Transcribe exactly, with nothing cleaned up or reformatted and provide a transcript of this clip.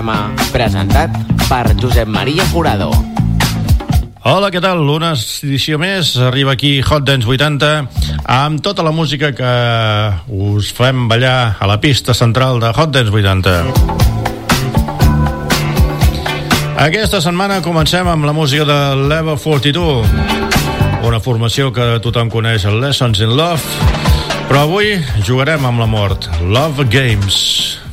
programa presentat per Josep Maria Jurado. Hola, què tal? Una edició més. Arriba aquí Hot Dance vuitanta amb tota la música que us fem ballar a la pista central de Hot Dance vuitanta. Aquesta setmana comencem amb la música de Level quaranta-dos, una formació que tothom coneix, el Lessons in Love, però avui jugarem amb la mort. Love Games.